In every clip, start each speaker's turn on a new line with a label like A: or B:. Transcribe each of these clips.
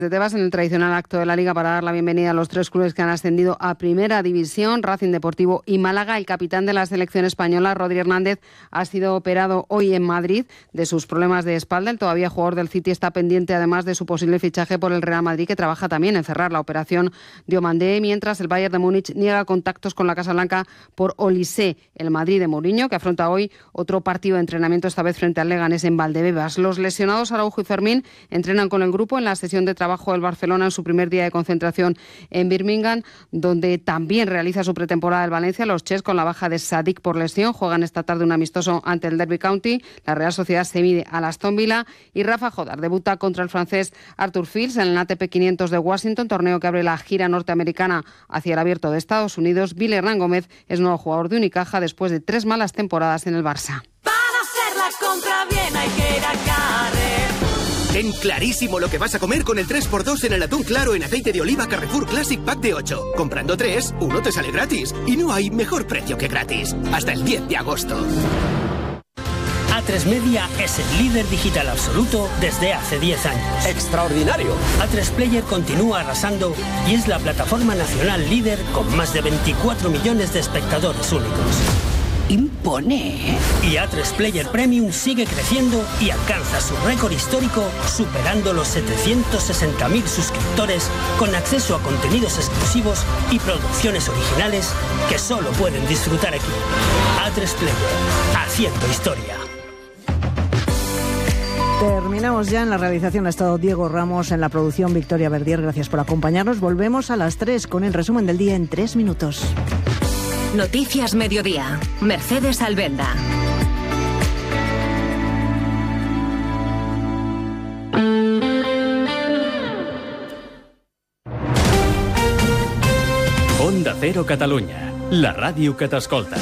A: de Tebas en el tradicional acto de la Liga para dar la bienvenida a los 3 clubes que han ascendido a Primera División, Racing Deportivo y Málaga. El capitán de la selección española, Rodri Hernández, ha sido operado hoy en Madrid de sus problemas de espalda. El todavía jugador del City está pendiente además de su posible fichaje por el Real Madrid, que trabaja también en cerrar la operación de Omandé, mientras el Bayern de Múnich niega contactos con la Casa Blanca por Olise. El Madrid de Mourinho, que afronta hoy otro partido de entrenamiento, esta vez frente al Leganés en Valdebebas. Los lesionados Araujo y Fermín entrenan con el grupo en la sesión de trabajo del Barcelona en su primer día de concentración en Birmingham, donde también realiza su pretemporada el Valencia. Los Chess, con la baja de Sadik por lesión, juegan esta tarde un amistoso ante el Derby County. La Real Sociedad se mide al Aston Villa y Rafa Jodar debuta contra el francés Arthur Fils en el ATP 500 de Washington, torneo que abre la gira norteamericana hacia el Abierto de Estados Unidos. Vil Hernán Gómez es nuevo jugador de Unicaja después de 3 malas temporadas en el Barça.
B: Para hacer la compra bien hay que ir a Carrer.
C: Ten clarísimo lo que vas a comer con el 3x2 en el atún claro en aceite de oliva Carrefour Classic Pack de 8. Comprando 3, uno te sale gratis. Y no hay mejor precio que gratis. Hasta el 10 de agosto.
D: A3 Media es el líder digital absoluto desde hace 10 años.
C: ¡Extraordinario!
D: A3 Player continúa arrasando y es la plataforma nacional líder con más de 24 millones de espectadores únicos.
E: Impone.
D: Y A3 Player Premium sigue creciendo y alcanza su récord histórico, superando los 760.000 suscriptores, con acceso a contenidos exclusivos y producciones originales que solo pueden disfrutar aquí. A3 Player, haciendo historia.
F: Terminamos ya. En la realización ha estado Diego Ramos, en la producción Victoria Verdier. Gracias por acompañarnos. Volvemos a las 3 con el resumen del día en 3 minutos.
G: Noticias Mediodía. Mercedes Albenda.
H: Onda Cero Catalunya, la ràdio que t'escolta.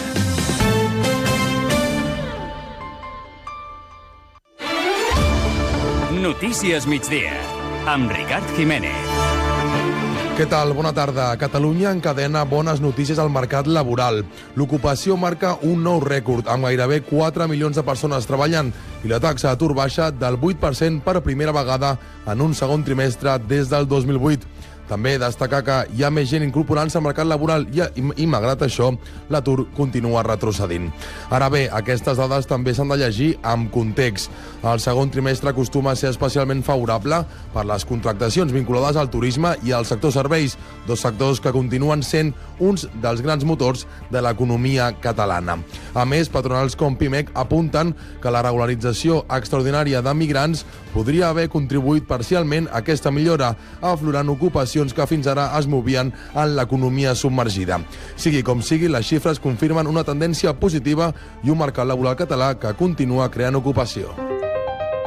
H: Notícies migdia, amb Ricard Jiménez.
I: Què tal? Bona tarda. Catalunya encadena bones notícies al mercat laboral. L'ocupació marca un nou rècord, amb gairebé 4 milions de persones treballant i la taxa d'atur baixa del 8% per primera vegada en un segon trimestre des del 2008. També destacar que hi ha més gent incorporant-se al mercat laboral i malgrat això, l'atur continua retrocedint. Ara bé, aquestes dades també s'han de llegir amb context. El segon trimestre acostuma a ser especialment favorable per les contractacions vinculades al turisme i al sector serveis, dos sectors que continuen sent uns dels grans motors de l'economia catalana. A més, patronals com Pimec apunten que la regularització extraordinària de migrants podria haver contribuït parcialment a aquesta millora, aflorant ocupacions que fins ara es movien en l'economia submergida. Sigui com sigui, les xifres confirmen una tendència positiva i un mercat laboral català que continua creant ocupació.